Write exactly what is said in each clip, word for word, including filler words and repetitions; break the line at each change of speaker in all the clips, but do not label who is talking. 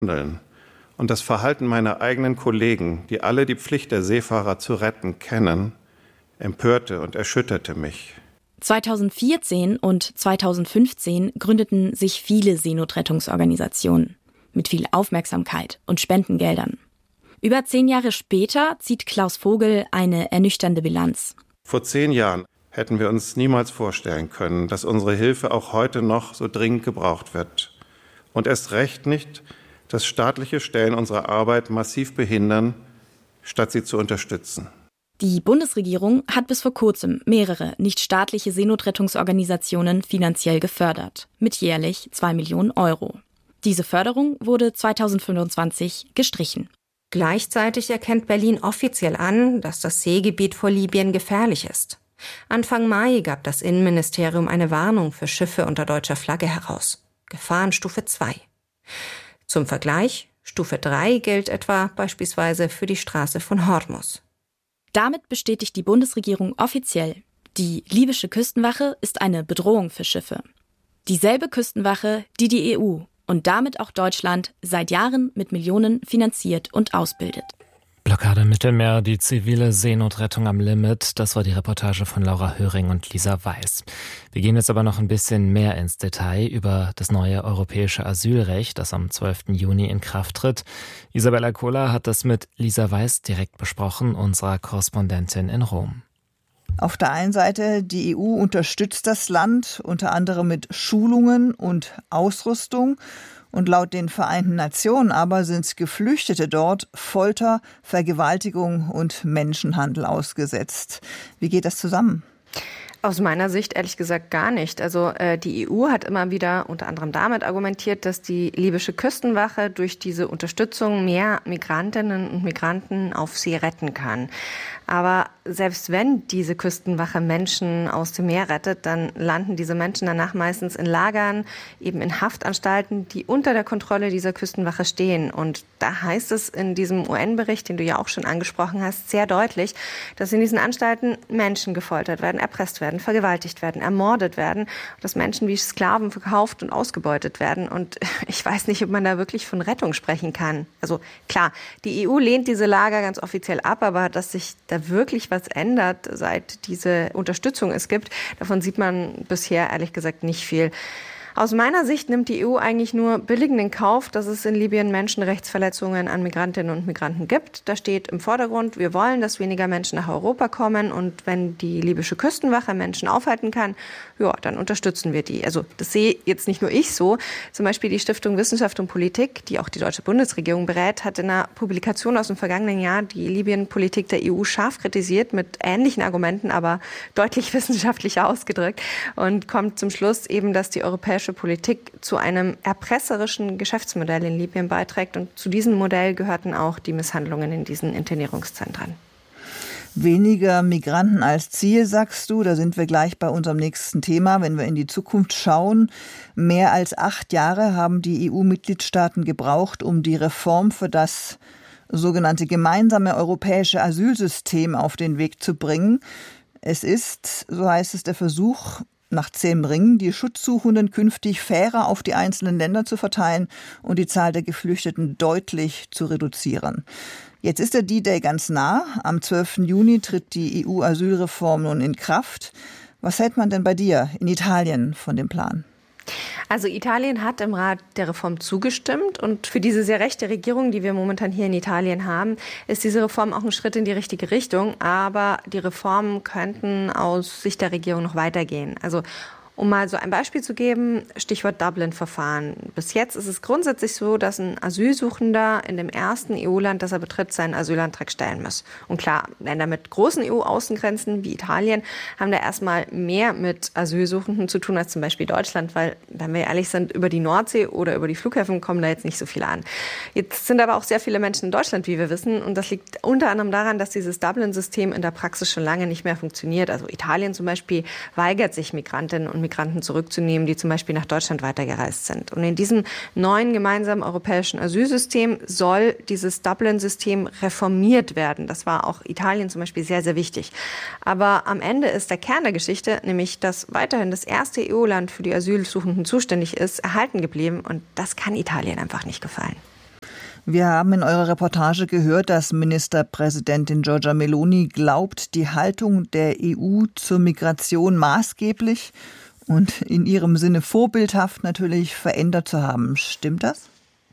Handeln und das Verhalten meiner eigenen Kollegen, die alle die Pflicht der Seefahrer zu retten kennen, empörte und erschütterte mich.
zweitausendvierzehn und zweitausendfünfzehn gründeten sich viele Seenotrettungsorganisationen mit viel Aufmerksamkeit und Spendengeldern. Über zehn Jahre später zieht Klaus Vogel eine ernüchternde Bilanz.
Vor zehn Jahren hätten wir uns niemals vorstellen können, dass unsere Hilfe auch heute noch so dringend gebraucht wird. Und erst recht nicht, dass staatliche Stellen unsere Arbeit massiv behindern, statt sie zu unterstützen.
Die Bundesregierung hat bis vor kurzem mehrere nichtstaatliche Seenotrettungsorganisationen finanziell gefördert, mit jährlich zwei Millionen Euro. Diese Förderung wurde zweitausendfünfundzwanzig gestrichen.
Gleichzeitig erkennt Berlin offiziell an, dass das Seegebiet vor Libyen gefährlich ist. Anfang Mai gab das Innenministerium eine Warnung für Schiffe unter deutscher Flagge heraus. Gefahrenstufe zwei. Zum Vergleich, Stufe drei gilt etwa beispielsweise für die Straße von Hormuz.
Damit bestätigt die Bundesregierung offiziell, die libysche Küstenwache ist eine Bedrohung für Schiffe. Dieselbe Küstenwache, die die E U und damit auch Deutschland seit Jahren mit Millionen finanziert und ausbildet.
Blockade im Mittelmeer, die zivile Seenotrettung am Limit. Das war die Reportage von Laura Höring und Lisa Weiß. Wir gehen jetzt aber noch ein bisschen mehr ins Detail über das neue europäische Asylrecht, das am zwölften Juni in Kraft tritt. Isabella Kohler hat das mit Lisa Weiß direkt besprochen, unserer Korrespondentin in Rom.
Auf der einen Seite, die E U unterstützt das Land unter anderem mit Schulungen und Ausrüstung. Und laut den Vereinten Nationen aber sind Geflüchtete dort Folter, Vergewaltigung und Menschenhandel ausgesetzt. Wie geht das zusammen?
Aus meiner Sicht ehrlich gesagt gar nicht. Also äh, die E U hat immer wieder unter anderem damit argumentiert, dass die libysche Küstenwache durch diese Unterstützung mehr Migrantinnen und Migranten auf See retten kann. Aber selbst wenn diese Küstenwache Menschen aus dem Meer rettet, dann landen diese Menschen danach meistens in Lagern, eben in Haftanstalten, die unter der Kontrolle dieser Küstenwache stehen. Und da heißt es in diesem U N-Bericht, den du ja auch schon angesprochen hast, sehr deutlich, dass in diesen Anstalten Menschen gefoltert werden, erpresst werden, vergewaltigt werden, ermordet werden, dass Menschen wie Sklaven verkauft und ausgebeutet werden. Und ich weiß nicht, ob man da wirklich von Rettung sprechen kann. Also klar, die E U lehnt diese Lager ganz offiziell ab, aber dass sich da wirklich was ändert, seit diese Unterstützung es gibt, davon sieht man bisher ehrlich gesagt nicht viel. Aus meiner Sicht nimmt die E U eigentlich nur billigend in Kauf, dass es in Libyen Menschenrechtsverletzungen an Migrantinnen und Migranten gibt. Da steht im Vordergrund, wir wollen, dass weniger Menschen nach Europa kommen. Und wenn die libysche Küstenwache Menschen aufhalten kann, ja, dann unterstützen wir die. Also das sehe jetzt nicht nur ich so. Zum Beispiel die Stiftung Wissenschaft und Politik, die auch die deutsche Bundesregierung berät, hat in einer Publikation aus dem vergangenen Jahr die Libyen-Politik der E U scharf kritisiert, mit ähnlichen Argumenten, aber deutlich wissenschaftlicher ausgedrückt. Und kommt zum Schluss eben, dass die europäische Politik zu einem erpresserischen Geschäftsmodell in Libyen beiträgt. Und zu diesem Modell gehörten auch die Misshandlungen in diesen Internierungszentren.
Weniger Migranten als Ziel, sagst du. Da sind wir gleich bei unserem nächsten Thema. Wenn wir in die Zukunft schauen, mehr als acht Jahre haben die E U-Mitgliedstaaten gebraucht, um die Reform für das sogenannte gemeinsame europäische Asylsystem auf den Weg zu bringen. Es ist, so heißt es, der Versuch, nach zähem Ringen die Schutzsuchenden künftig fairer auf die einzelnen Länder zu verteilen und die Zahl der Geflüchteten deutlich zu reduzieren. Jetzt ist der D-Day ganz nah. Am zwölften Juni tritt die E U-Asylreform nun in Kraft. Was hält man denn bei dir in Italien von dem Plan?
Also Italien hat im Rat der Reform zugestimmt und für diese sehr rechte Regierung, die wir momentan hier in Italien haben, ist diese Reform auch ein Schritt in die richtige Richtung. Aber die Reformen könnten aus Sicht der Regierung noch weitergehen. Also um mal so ein Beispiel zu geben, Stichwort Dublin-Verfahren. Bis jetzt ist es grundsätzlich so, dass ein Asylsuchender in dem ersten E U-Land, das er betritt, seinen Asylantrag stellen muss. Und klar, Länder mit großen E U-Außengrenzen wie Italien haben da erstmal mehr mit Asylsuchenden zu tun als zum Beispiel Deutschland, weil, wenn wir ehrlich sind, über die Nordsee oder über die Flughäfen kommen da jetzt nicht so viele an. Jetzt sind aber auch sehr viele Menschen in Deutschland, wie wir wissen, und das liegt unter anderem daran, dass dieses Dublin-System in der Praxis schon lange nicht mehr funktioniert. Also Italien zum Beispiel weigert sich, Migrantinnen und Migranten zurückzunehmen, die zum Beispiel nach Deutschland weitergereist sind. Und in diesem neuen gemeinsamen europäischen Asylsystem soll dieses Dublin-System reformiert werden. Das war auch Italien zum Beispiel sehr, sehr wichtig. Aber am Ende ist der Kern der Geschichte, nämlich dass weiterhin das erste E U-Land für die Asylsuchenden zuständig ist, erhalten geblieben. Und das kann Italien einfach nicht gefallen.
Wir haben in eurer Reportage gehört, dass Ministerpräsidentin Giorgia Meloni glaubt, die Haltung der E U zur Migration maßgeblich und in ihrem Sinne vorbildhaft natürlich verändert zu haben. Stimmt das?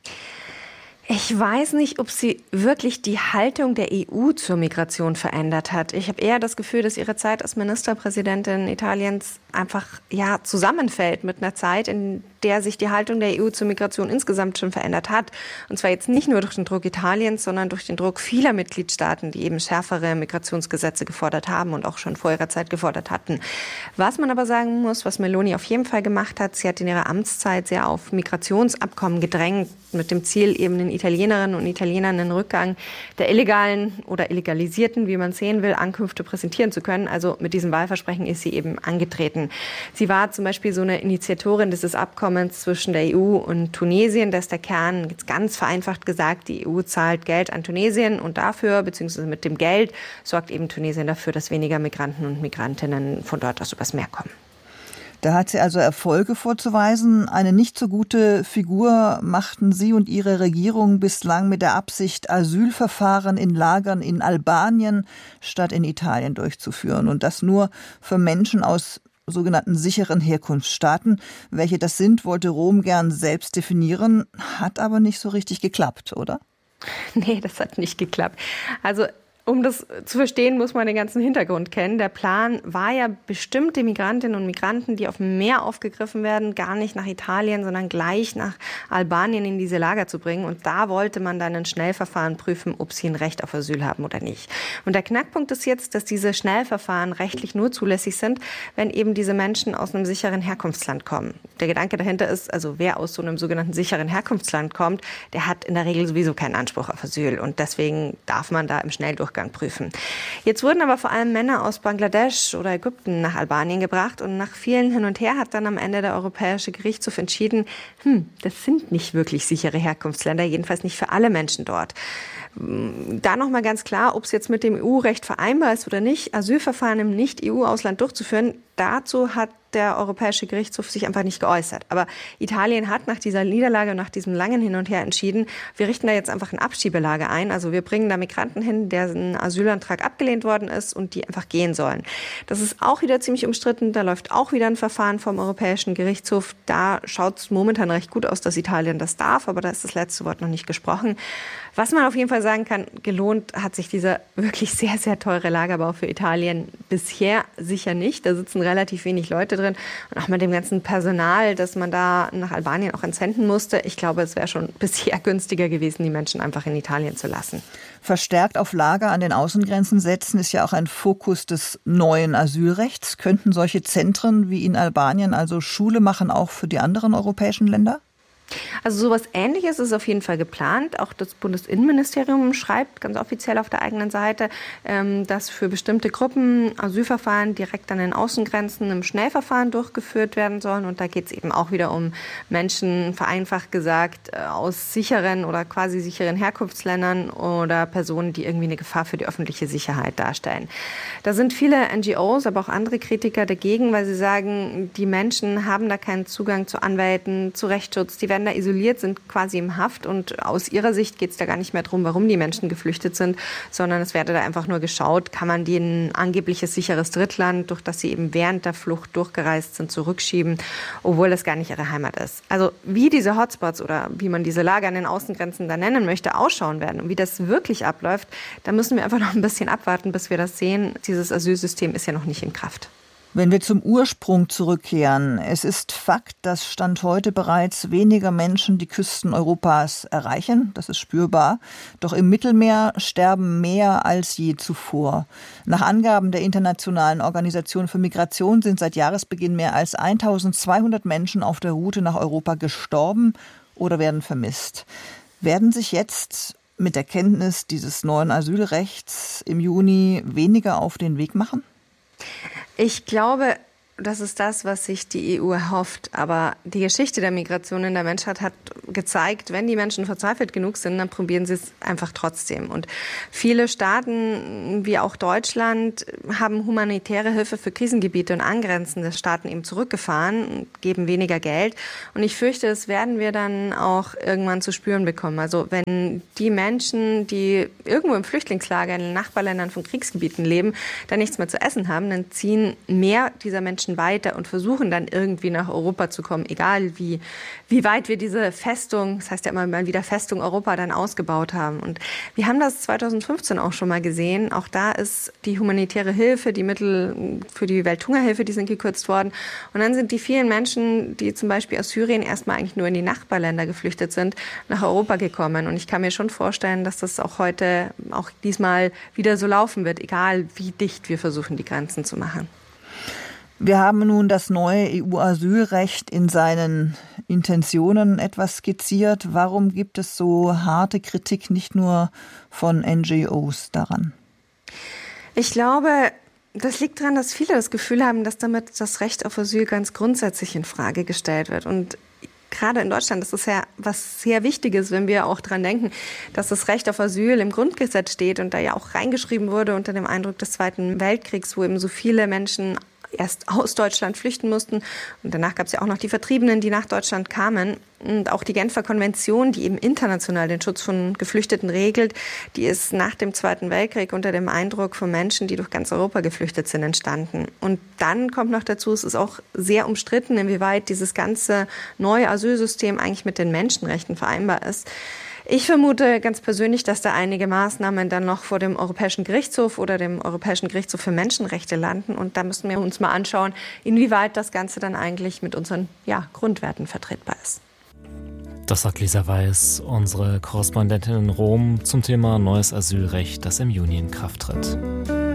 Ich weiß nicht, ob sie wirklich die Haltung der E U zur Migration verändert hat. Ich habe eher das Gefühl, dass ihre Zeit als Ministerpräsidentin Italiens einfach ja zusammenfällt mit einer Zeit, in der sich die Haltung der E U zur Migration insgesamt schon verändert hat. Und zwar jetzt nicht nur durch den Druck Italiens, sondern durch den Druck vieler Mitgliedstaaten, die eben schärfere Migrationsgesetze gefordert haben und auch schon vor ihrer Zeit gefordert hatten. Was man aber sagen muss, was Meloni auf jeden Fall gemacht hat, sie hat in ihrer Amtszeit sehr auf Migrationsabkommen gedrängt, mit dem Ziel, eben den Italienerinnen und Italienern einen Rückgang der illegalen oder illegalisierten, wie man sehen will, Ankünfte präsentieren zu können. Also mit diesem Wahlversprechen ist sie eben angetreten. Sie war zum Beispiel so eine Initiatorin dieses Abkommens zwischen der E U und Tunesien. Da ist der Kern, jetzt ganz vereinfacht gesagt, die E U zahlt Geld an Tunesien und dafür, beziehungsweise mit dem Geld, sorgt eben Tunesien dafür, dass weniger Migranten und Migrantinnen von dort aus übers Meer kommen.
Da hat sie also Erfolge vorzuweisen. Eine nicht so gute Figur machten Sie und Ihre Regierung bislang mit der Absicht, Asylverfahren in Lagern in Albanien statt in Italien durchzuführen. Und das nur für Menschen aus sogenannten sicheren Herkunftsstaaten. Welche das sind, wollte Rom gern selbst definieren, hat aber nicht so richtig geklappt, oder?
Nee, das hat nicht geklappt. Also um das zu verstehen, muss man den ganzen Hintergrund kennen. Der Plan war ja, bestimmte Migrantinnen und Migranten, die auf dem Meer aufgegriffen werden, gar nicht nach Italien, sondern gleich nach Albanien in diese Lager zu bringen. Und da wollte man dann ein Schnellverfahren prüfen, ob sie ein Recht auf Asyl haben oder nicht. Und der Knackpunkt ist jetzt, dass diese Schnellverfahren rechtlich nur zulässig sind, wenn eben diese Menschen aus einem sicheren Herkunftsland kommen. Der Gedanke dahinter ist, also wer aus so einem sogenannten sicheren Herkunftsland kommt, der hat in der Regel sowieso keinen Anspruch auf Asyl. Und deswegen darf man da im Schnelldurchgang prüfen. Jetzt wurden aber vor allem Männer aus Bangladesch oder Ägypten nach Albanien gebracht und nach vielen Hin und Her hat dann am Ende der Europäische Gerichtshof entschieden, hm, das sind nicht wirklich sichere Herkunftsländer, jedenfalls nicht für alle Menschen dort. Da nochmal ganz klar, ob es jetzt mit dem E U-Recht vereinbar ist oder nicht, Asylverfahren im Nicht-E U-Ausland durchzuführen, dazu hat der Europäische Gerichtshof sich einfach nicht geäußert. Aber Italien hat nach dieser Niederlage und nach diesem langen Hin und Her entschieden, wir richten da jetzt einfach ein Abschiebelager ein. Also wir bringen da Migranten hin, deren Asylantrag abgelehnt worden ist und die einfach gehen sollen. Das ist auch wieder ziemlich umstritten. Da läuft auch wieder ein Verfahren vom Europäischen Gerichtshof. Da schaut es momentan recht gut aus, dass Italien das darf, aber da ist das letzte Wort noch nicht gesprochen. Was man auf jeden Fall sagen kann, gelohnt hat sich dieser wirklich sehr, sehr teure Lagerbau für Italien bisher sicher nicht. Da sitzen relativ wenig Leute drin. Und auch mit dem ganzen Personal, das man da nach Albanien auch entsenden musste. Ich glaube, es wäre schon bisher günstiger gewesen, die Menschen einfach in Italien zu lassen.
Verstärkt auf Lager an den Außengrenzen setzen ist ja auch ein Fokus des neuen Asylrechts. Könnten solche Zentren wie in Albanien also Schule machen, auch für die anderen europäischen Länder?
Also sowas Ähnliches ist auf jeden Fall geplant. Auch das Bundesinnenministerium schreibt ganz offiziell auf der eigenen Seite, dass für bestimmte Gruppen Asylverfahren direkt an den Außengrenzen im Schnellverfahren durchgeführt werden sollen. Und da geht es eben auch wieder um Menschen, vereinfacht gesagt, aus sicheren oder quasi sicheren Herkunftsländern oder Personen, die irgendwie eine Gefahr für die öffentliche Sicherheit darstellen. Da sind viele N G Os, aber auch andere Kritiker dagegen, weil sie sagen, die Menschen haben da keinen Zugang zu Anwälten, zu Rechtsschutz, die werden da isoliert, sind quasi im Haft und aus ihrer Sicht geht es da gar nicht mehr darum, warum die Menschen geflüchtet sind, sondern es werde da einfach nur geschaut, kann man die in ein angebliches sicheres Drittland, durch das sie eben während der Flucht durchgereist sind, zurückschieben, obwohl das gar nicht ihre Heimat ist. Also wie diese Hotspots oder wie man diese Lager an den Außengrenzen da nennen möchte, ausschauen werden und wie das wirklich abläuft, da müssen wir einfach noch ein bisschen abwarten, bis wir das sehen. Dieses Asylsystem ist ja noch nicht in Kraft.
Wenn wir zum Ursprung zurückkehren, es ist Fakt, dass Stand heute bereits weniger Menschen die Küsten Europas erreichen. Das ist spürbar. Doch im Mittelmeer sterben mehr als je zuvor. Nach Angaben der Internationalen Organisation für Migration sind seit Jahresbeginn mehr als eintausendzweihundert Menschen auf der Route nach Europa gestorben oder werden vermisst. Werden sich jetzt mit der Kenntnis dieses neuen Asylrechts im Juni weniger auf den Weg machen?
Ich glaube, das ist das, was sich die E U erhofft. Aber die Geschichte der Migration in der Menschheit hat gezeigt, wenn die Menschen verzweifelt genug sind, dann probieren sie es einfach trotzdem. Und viele Staaten, wie auch Deutschland, haben humanitäre Hilfe für Krisengebiete und angrenzende Staaten eben zurückgefahren, geben weniger Geld. Und ich fürchte, das werden wir dann auch irgendwann zu spüren bekommen. Also wenn die Menschen, die irgendwo im Flüchtlingslager in den Nachbarländern von Kriegsgebieten leben, da nichts mehr zu essen haben, dann ziehen mehr dieser Menschen weiter und versuchen dann irgendwie nach Europa zu kommen, egal wie, wie weit wir diese Festung, das heißt ja immer mal wieder Festung Europa, dann ausgebaut haben. Und wir haben das zweitausendfünfzehn auch schon mal gesehen. Auch da ist die humanitäre Hilfe, die Mittel für die Welthungerhilfe, die sind gekürzt worden. Und dann sind die vielen Menschen, die zum Beispiel aus Syrien erstmal eigentlich nur in die Nachbarländer geflüchtet sind, nach Europa gekommen. Und ich kann mir schon vorstellen, dass das auch heute, auch diesmal wieder so laufen wird, egal wie dicht wir versuchen, die Grenzen zu machen.
Wir haben nun das neue E U-Asylrecht in seinen Intentionen etwas skizziert. Warum gibt es so harte Kritik nicht nur von N G Os daran?
Ich glaube, das liegt daran, dass viele das Gefühl haben, dass damit das Recht auf Asyl ganz grundsätzlich in Frage gestellt wird. Und gerade in Deutschland ist es ja was sehr Wichtiges, wenn wir auch daran denken, dass das Recht auf Asyl im Grundgesetz steht und da ja auch reingeschrieben wurde unter dem Eindruck des Zweiten Weltkriegs, wo eben so viele Menschen erst aus Deutschland flüchten mussten. Und danach gab es ja auch noch die Vertriebenen, die nach Deutschland kamen. Und auch die Genfer Konvention, die eben international den Schutz von Geflüchteten regelt, die ist nach dem Zweiten Weltkrieg unter dem Eindruck von Menschen, die durch ganz Europa geflüchtet sind, entstanden. Und dann kommt noch dazu, es ist auch sehr umstritten, inwieweit dieses ganze neue Asylsystem eigentlich mit den Menschenrechten vereinbar ist. Ich vermute ganz persönlich, dass da einige Maßnahmen dann noch vor dem Europäischen Gerichtshof oder dem Europäischen Gerichtshof für Menschenrechte landen. Und da müssen wir uns mal anschauen, inwieweit das Ganze dann eigentlich mit unseren ja, Grundwerten vertretbar ist.
Das sagt Lisa Weiß, unsere Korrespondentin in Rom, zum Thema neues Asylrecht, das im Juni in Kraft tritt.